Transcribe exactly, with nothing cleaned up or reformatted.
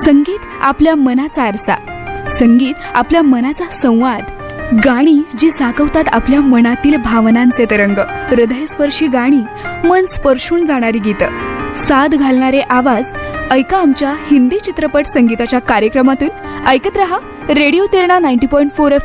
संगीत आपल्या मनाचा आरसा, संगीत आपल्या मनाचा संवाद, गाणी जी साकवतात आपल्या मनातील भावनांचे तरंग, हृदयस्पर्शी गाणी, मन स्पर्शून जाणारी गीतं, साद घालणारे आवाज. ऐका आमच्या हिंदी चित्रपट संगीताच्या कार्यक्रमातून. ऐकत रहा radio Terna ninety point four F